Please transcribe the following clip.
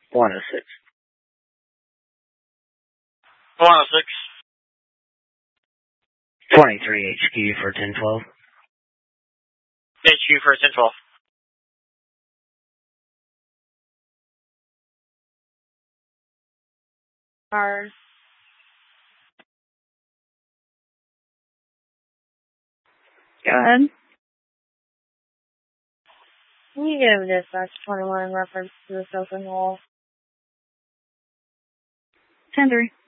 106. 106. 23 HQ for 1012. HQ for 1012. Cars. Go ahead. Can you give dispatch 21 in reference to this open wall? 10-3.